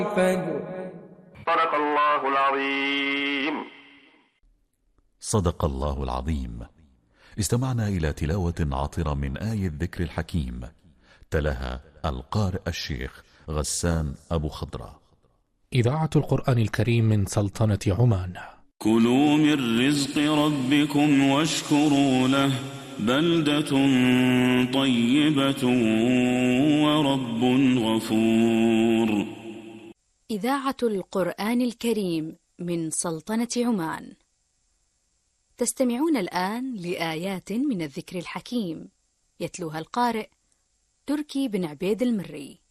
صدق الله العظيم. صدق الله العظيم. استمعنا إلى تلاوة عطرة من آية الذكر الحكيم، تلاها القارئ الشيخ غسان أبو خضرة. إذاعة القرآن الكريم من سلطنة عمان. كلوا من رزق ربكم واشكروا له، بلدة طيبة ورب غفور. إذاعة القرآن الكريم من سلطنة عمان. تستمعون الآن لآيات من الذكر الحكيم، يتلوها القارئ تركي بن عبيد المري.